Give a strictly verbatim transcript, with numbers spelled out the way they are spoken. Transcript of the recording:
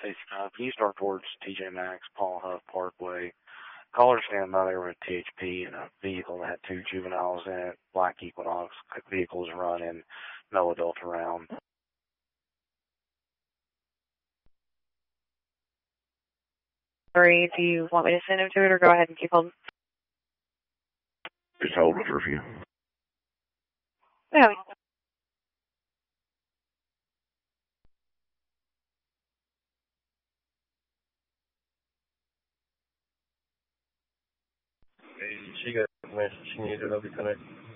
Stacy Huff, east north towards T J Maxx, Paul Huff Parkway. Caller standing by there with a T H P and a vehicle that had two juveniles in it, black Equinox vehicles running, no adult around. Sorry, do you want me to send him to it or go ahead and keep holding? Just hold it for a few. Yeah. She got the message she needed. I'll be connected.